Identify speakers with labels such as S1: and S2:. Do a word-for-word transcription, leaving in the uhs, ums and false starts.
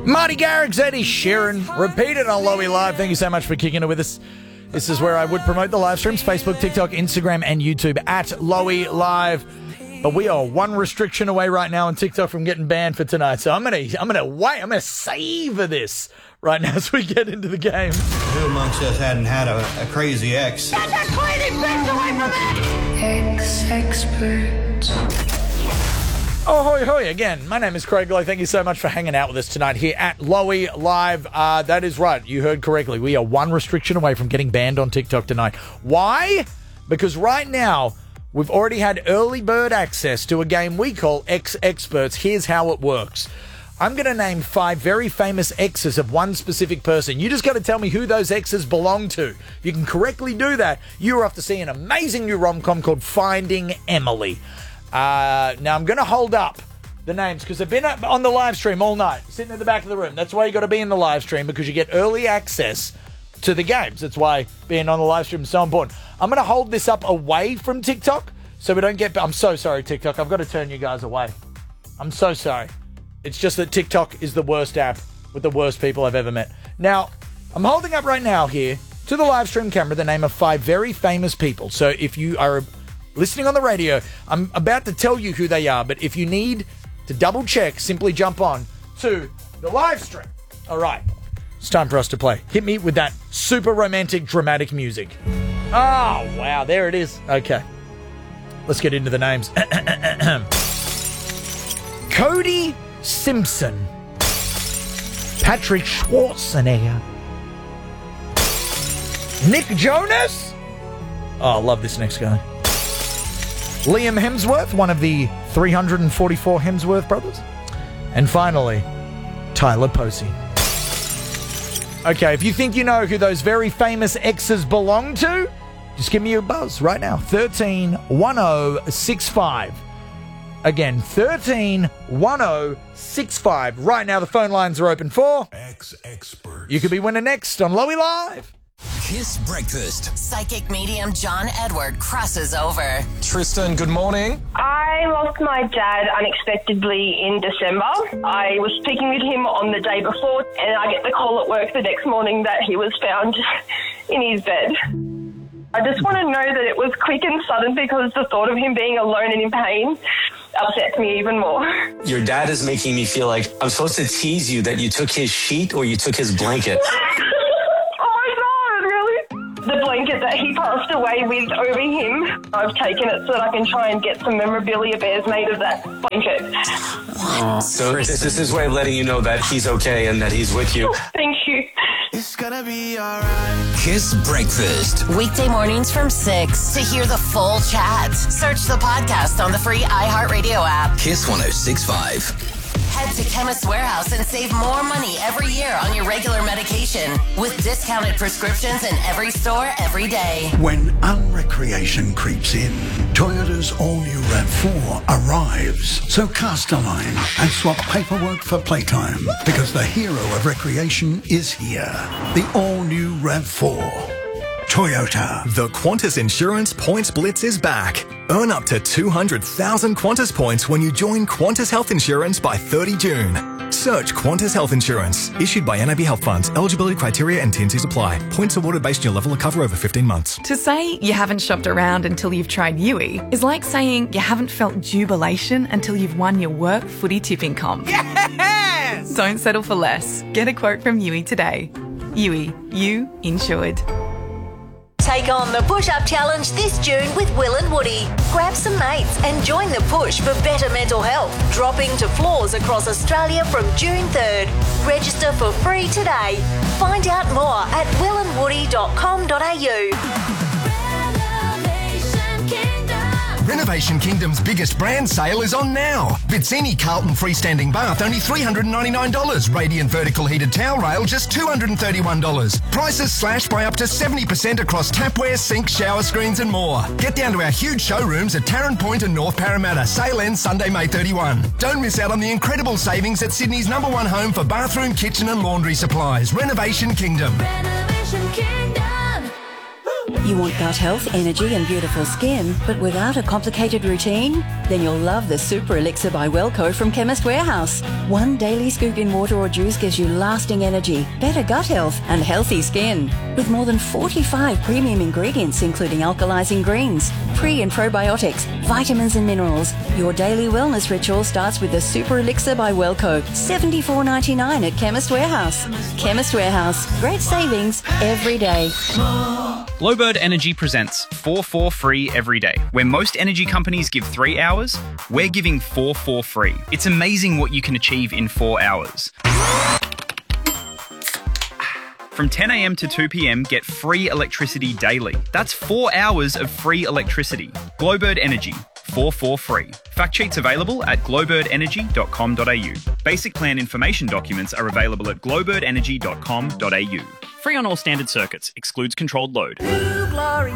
S1: Marty Garrix, Eddie Sheeran, repeated on Lowy Live. Thank you so much for kicking it with us. This is where I would promote the live streams, Facebook, TikTok, Instagram, and YouTube at Lowy Live. But we are one restriction away right now on TikTok from getting banned for tonight. So I'm gonna, I'm gonna wait. I'm gonna savor this right now as we get into the game.
S2: Who amongst us hadn't had a, a crazy ex?
S3: Get that crazy bitch away from me! Ex-expert.
S1: Oh, hoi, hoi. Again, my name is Craig Lowe. Thank you so much for hanging out with us tonight here at Lowy Live. Uh, that is right. You heard correctly. We are one restriction away from getting banned on TikTok tonight. Why? Because right now, we've already had early bird access to a game we call X-Experts. Here's how it works. I'm going to name five very famous exes of one specific person. You just got to tell me who those exes belong to. If you can correctly do that, you're off to see an amazing new rom-com called Finding Emily. Uh, now, I'm going to hold up the names because they've been up on the live stream all night, sitting in the back of the room. That's why you got to be in the live stream, because you get early access to the games. That's why being on the live stream is so important. I'm going to hold this up away from TikTok so we don't get... I'm so sorry, TikTok. I've got to turn you guys away. I'm so sorry. It's just that TikTok is the worst app with the worst people I've ever met. Now, I'm holding up right now here to the live stream camera the name of five very famous people. So if you are listening on the radio, I'm about to tell you who they are, but if you need to double check, simply jump on to the live stream. All right, it's time for us to play. Hit me with that super romantic, dramatic music. Oh, wow, there it is. Okay, let's get into the names. Cody Simpson, Patrick Schwarzenegger, Nick Jonas. Oh, I love this next guy. Liam Hemsworth, one of the three hundred forty-four Hemsworth brothers. And finally, Tyler Posey. Okay, if you think you know who those very famous exes belong to, just give me a buzz right now. thirteen one oh six five. Again, thirteen one oh six five. Right now, the phone lines are open for X-Experts. You could be winning next on Lowy Live.
S4: Kiss Breakfast. Psychic medium John Edward crosses over.
S5: Tristan, good morning.
S6: I lost my dad unexpectedly in December. I was speaking with him on the day before, and I get the call at work the next morning that he was found in his bed. I just want to know that it was quick and sudden, because the thought of him being alone and in pain upsets me even more.
S5: Your dad is making me feel like I'm supposed to tease you that you took his sheet or you took his blanket.
S6: The blanket that he passed away with over him, I've taken it so that I can try and get some memorabilia bears made of that blanket.
S5: Oh, so this is his way of letting you know that he's okay and that he's with you.
S6: Thank you.
S4: It's gonna be alright. Kiss Breakfast. Weekday mornings from six. To hear the full chat, search the podcast on the free iHeartRadio app. Kiss one oh six five. Head to Chemist Warehouse and save more money every year on your regular medication with discounted prescriptions in every store every day.
S7: When unrecreation creeps in, Toyota's all-new RAV four arrives. So cast a line and swap paperwork for playtime, because the hero of recreation is here. The all-new RAV four. Toyota.
S8: The Qantas Insurance Points Blitz is back. Earn up to two hundred thousand Qantas points when you join Qantas Health Insurance by thirty June. Search Qantas Health Insurance. Issued by N A B Health Funds. Eligibility criteria and T and Cs apply. Points awarded based on your level of cover over fifteen months.
S9: To say you haven't shopped around until you've tried Yui is like saying you haven't felt jubilation until you've won your work footy tipping comp.
S3: Yes!
S9: Don't settle for less. Get a quote from Yui today. Yui, you insured.
S10: Take on the push-up challenge this June with Will and Woody. Grab some mates and join the push for better mental health. Dropping to floors across Australia from June third. Register for free today. Find out more at will and woody dot com dot a u.
S11: Renovation Kingdom's biggest brand sale is on now. Vizzini Carlton freestanding bath, only three hundred ninety-nine dollars. Radiant vertical heated towel rail, just two hundred thirty-one dollars. Prices slashed by up to seventy percent across tapware, sinks, shower screens and more. Get down to our huge showrooms at Tarrant Point and North Parramatta. Sale ends Sunday, May thirty-first. Don't miss out on the incredible savings at Sydney's number one home for bathroom, kitchen and laundry supplies. Renovation Kingdom.
S3: Renovation Kingdom.
S12: You want gut health, energy and beautiful skin, but without a complicated routine? Then you'll love the Super Elixir by Wellco from Chemist Warehouse. One daily scoop in water or juice gives you lasting energy, better gut health and healthy skin. With more than forty-five premium ingredients including alkalizing greens, pre and probiotics, vitamins and minerals, your daily wellness ritual starts with the Super Elixir by Wellco. seventy-four ninety-nine at Chemist Warehouse. Chemist Warehouse. Great savings every day.
S13: Glowbird Energy presents four four free every day. Where most energy companies give three hours, we're giving four four free. It's amazing what you can achieve in four hours. From ten a.m. to two p.m, get free electricity daily. That's four hours of free electricity. Glowbird Energy, four four free. Fact sheets available at glowbird energy dot com dot a u. Basic plan information documents are available at glowbird energy dot com dot a u. Free on all standard circuits. Excludes controlled load.
S14: New Glory